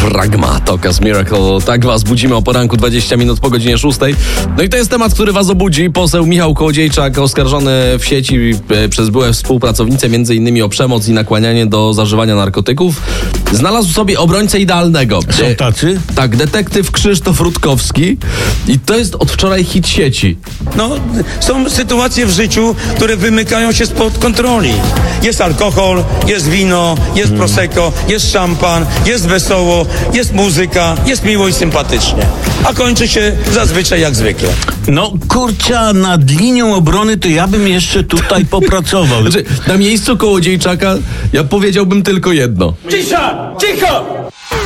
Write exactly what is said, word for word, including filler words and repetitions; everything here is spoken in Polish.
Pragmatokas Miracle. Tak was budzimy o poranku, dwadzieścia minut po godzinie szóstej. No i to jest temat, który was obudzi. Poseł Michał Kołodziejczak, oskarżony w sieci e, przez byłe współpracownice między innymi o przemoc i nakłanianie do zażywania narkotyków, znalazł sobie obrońcę idealnego. Są tacy? E, tak, detektyw Krzysztof Rutkowski. I to jest od wczoraj hit sieci. No, są sytuacje w życiu, które wymykają się spod kontroli. Jest alkohol, jest wino, jest hmm. prosecco, jest szampan, jest wesoło, jest muzyka, jest miło i sympatycznie. A kończy się zazwyczaj jak zwykle. No kurczę, nad linią obrony to ja bym jeszcze tutaj popracował. Znaczy, na miejscu Kołodziejczaka ja powiedziałbym tylko jedno. Cisza! Cicho!